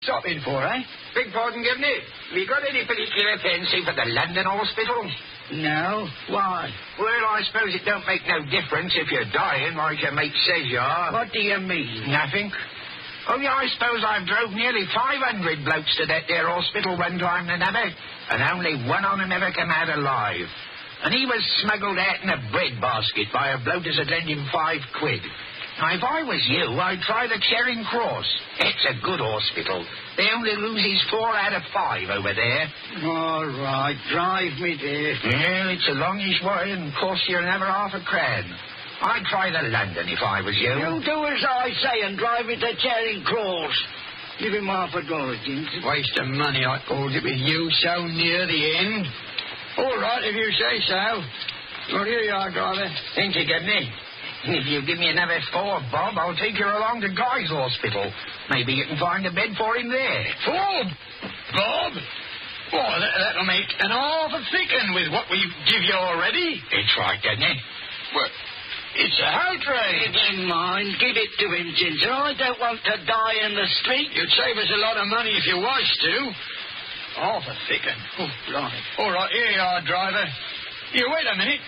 Stopping for, eh? Beg pardon, Governor. We got any particular fancy for the London hospital? No. Why? Well, I suppose it don't make no difference if you're dying like your mate says you are. What do you mean? Nothing. Oh, yeah, I suppose I've drove nearly 500 blokes to that there hospital one time and another, and only one on 'em ever come out alive. And he was smuggled out in a bread basket by a bloke as had lent him £5. Now, if I was you, I'd try the Charing Cross. It's a good hospital. They only loses 4 out of 5 over there. All right, drive me there. Yeah, it's a longish way and costs you another £0.50. I'd try the London if I was you. You do as I say and drive me to Charing Cross. Give him $half, Jim. Waste of money, I called it, with you so near the end. All right, if you say so. Well, here you are, driver. Thank you, Governor. If you give me another 4, Bob, I'll take you along to Guy's Hospital. Maybe you can find a bed for him there. 4, Bob? Why, that'll make an half a thicken with what we give you already. It's right, Governor. Well, it's a outrage. Never mind. Give it to him, Ginger. I don't want to die in the street. You'd save us a lot of money if you was to. Half a thicken. Oh, blimey. All right, here you are, driver. You wait a minute.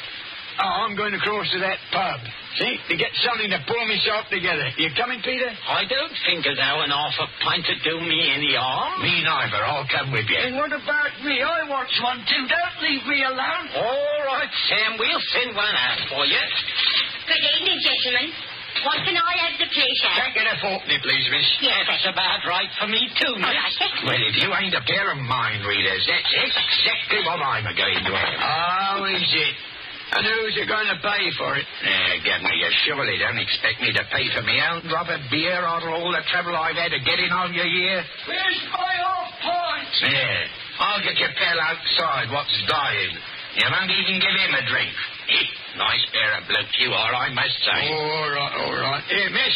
Oh, I'm going across to that pub, see, to get something to pull myself together. You coming, Peter? I don't think as how an half a pint would do me any harm. Me neither. I'll come with you. And what about me? I want one too. Don't leave me alone. All right, Sam, we'll send one out for you. Good evening, gentlemen. What can I have the pleasure? Can't get a forkney, please, miss. Yes, that's about right for me, too, miss. All right, sir. Well, if you ain't a pair of mind readers, that's exactly what I'm going to have. Oh, is it? And who's you going to pay for it? Governor, you surely don't expect me to pay for my own drop of beer after all the trouble I've had to get in on you here? Where's my half-pint? Yeah, I'll get your pal outside what's dying. You won't even give him a drink. Nice pair of blokes you are, I must say. All right. Here, miss,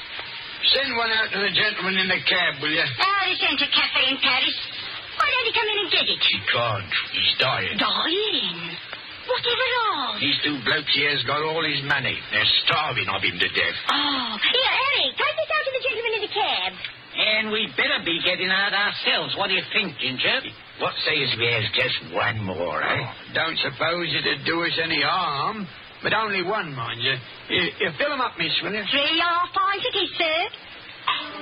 send one out to the gentleman in the cab, will you? The Centre Cafe in Paris. Why don't he come in and get it? He can't. He's dying. Dying? Whatever of? These 2 blokes here's got all his money. They're starving of him to death. Oh, here, Eric, take this out to the gentleman in the cab. And we'd better be getting out ourselves. What do you think, Ginger? What says we has just one more, eh? Don't suppose it'd do us any harm. But only one, mind you. You fill 'em up, miss, will you? 3 half pints it is, sir.